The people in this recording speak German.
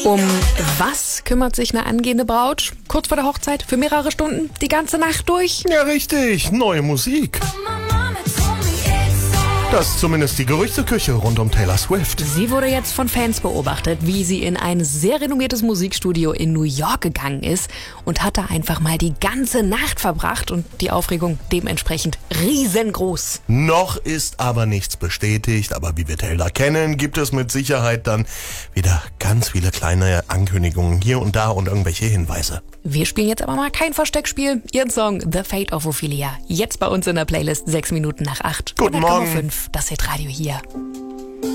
Um was kümmert sich eine angehende Braut? Kurz vor der Hochzeit, für mehrere Stunden, die ganze Nacht durch? Ja, richtig. Neue Musik. Das ist zumindest die Gerüchteküche rund um Taylor Swift. Sie wurde jetzt von Fans beobachtet, wie sie in ein sehr renommiertes Musikstudio in New York gegangen ist und hat da einfach mal die ganze Nacht verbracht und die Aufregung dementsprechend riesengroß. Noch ist aber nichts bestätigt, aber wie wir Taylor kennen, gibt es mit Sicherheit dann wieder ganz viele kleine Ankündigungen hier und da und irgendwelche Hinweise. Wir spielen jetzt aber mal kein Versteckspiel. Ihren Song The Fate of Ophelia. Jetzt bei uns in der Playlist 6 Minuten nach 8. Guten Morgen. 100,5, das Hitradio hier.